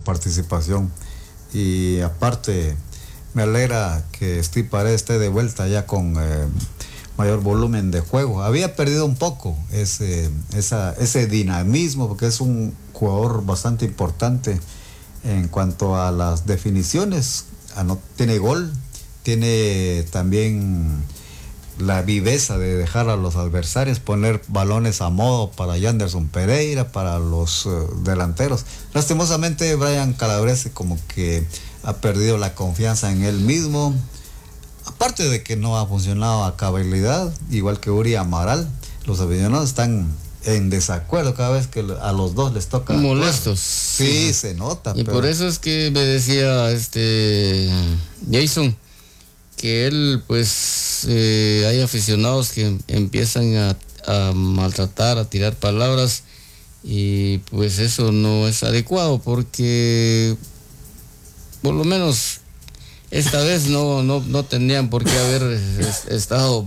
participación. Y aparte, me alegra que Steve Paredes esté de vuelta ya con mayor volumen de juego. Había perdido un poco ese dinamismo, porque es un jugador bastante importante en cuanto a las definiciones. Tiene gol, tiene también la viveza de dejar a los adversarios poner balones a modo para Yanderson Pereira, para los delanteros. Lastimosamente Brian Calabrese como que ha perdido la confianza en él mismo, aparte de que no ha funcionado a cabalidad, igual que Uri Amaral. Los aficionados están en desacuerdo cada vez que a los dos les toca molestos. Sí, se nota. Y por eso es que me decía Jason que él, pues, hay aficionados que empiezan a maltratar, a tirar palabras, y pues eso no es adecuado, porque por lo menos esta vez no tendrían por qué haber estado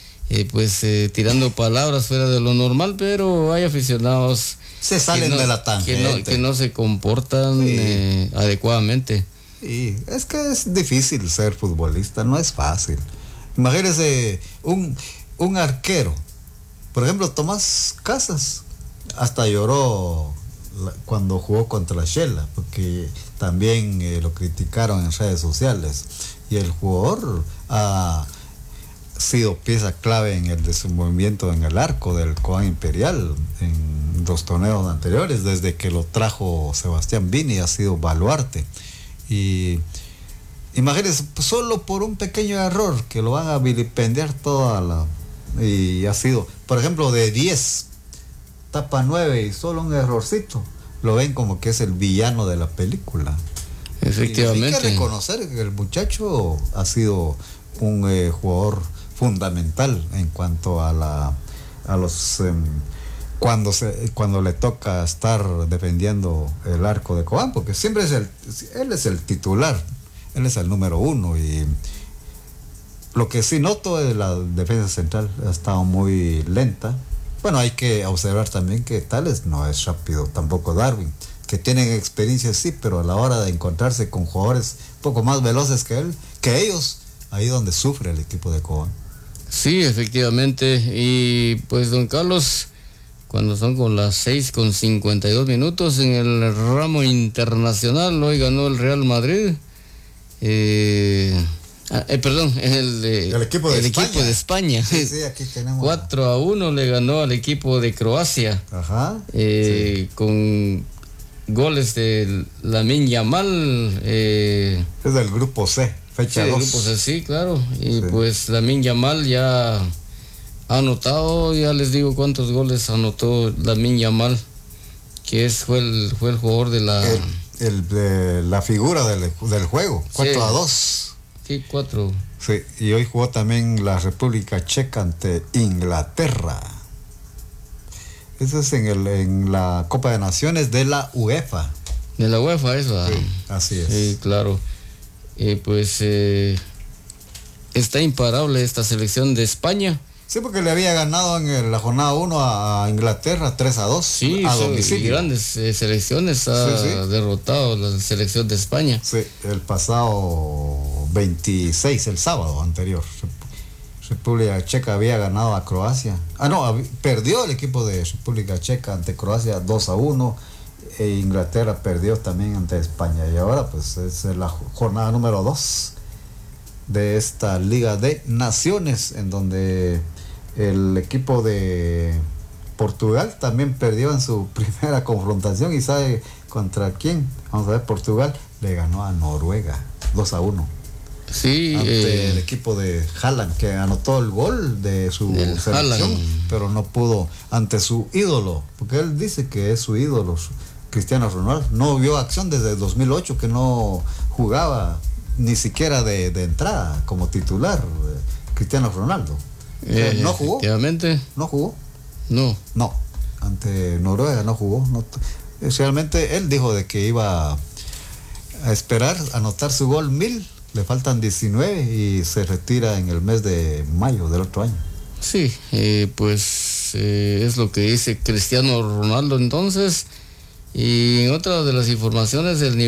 tirando palabras fuera de lo normal, pero hay aficionados se salen de la tangente, que no se comportan adecuadamente. Y es que es difícil ser futbolista, no es fácil. Imagínese un arquero, por ejemplo, Tomás Casas, hasta lloró cuando jugó contra Shela, porque también lo criticaron en redes sociales. Y el jugador ha sido pieza clave en el desenvolvimiento en el arco del Cobán Imperial en los torneos anteriores. Desde que lo trajo Sebastián Vini ha sido baluarte. Y imagínense, solo por un pequeño error que lo van a vilipendiar y ha sido, por ejemplo, de 10 tapa 9 y solo un errorcito, lo ven como que es el villano de la película. Efectivamente. Y hay que reconocer que el muchacho ha sido un jugador fundamental en cuanto a los cuando le toca estar defendiendo el arco de Cobán, porque siempre él es el titular, él es el número 1. Y lo que sí noto es la defensa central ha estado muy lenta. Bueno, hay que observar también que Tales no es rápido, tampoco Darwin, que tienen experiencia sí, pero a la hora de encontrarse con jugadores un poco más veloces que ellos, ahí donde sufre el equipo de Cobán. Sí, efectivamente. Y pues, don Carlos, cuando son con las 6:52 en el ramo internacional, hoy ganó el Real Madrid. Perdón, el equipo de España. Sí, aquí tenemos 4-1 le ganó al equipo de Croacia. Ajá. Con goles de Lamine Yamal. Es del grupo C, fecha 2. Grupo C, sí, claro. Y pues Lamine Yamal ya ha anotado, ya les digo cuántos goles anotó Lamine Yamal, que fue el jugador de la figura del juego, 4-2. Sí, 4. Sí, y hoy jugó también la República Checa ante Inglaterra. Eso es en la Copa de Naciones de la UEFA. De la UEFA, eso. Sí, así es. Sí, claro. Pues está imparable esta selección de España. Sí, porque le había ganado en la jornada 1 a Inglaterra 3-2. Sí, a domicilio. Grandes selecciones ha derrotado la selección de España. Sí, el pasado 26, el sábado anterior. República Checa había ganado a Croacia. Perdió el equipo de República Checa ante Croacia 2-1. E Inglaterra perdió también ante España. Y ahora pues es la jornada número 2 de esta Liga de Naciones, en donde el equipo de Portugal también perdió en su primera confrontación. ¿Y sabe contra quién? Vamos a ver, Portugal le ganó a Noruega 2-1. Sí, ante el equipo de Haaland, que anotó el gol de su selección, Haaland, pero no pudo ante su ídolo, porque él dice que es su ídolo, Cristiano Ronaldo. No vio acción desde 2008, que no jugaba ni siquiera de entrada como titular, Cristiano Ronaldo. ¿No jugó? Efectivamente. ¿No jugó? No, ante Noruega no jugó. Realmente él dijo de que iba a esperar anotar su gol 1000. Le faltan 19 y se retira en el mes de mayo del otro año. Sí, pues es lo que dice Cristiano Ronaldo entonces. Y en otra de las informaciones, el nivel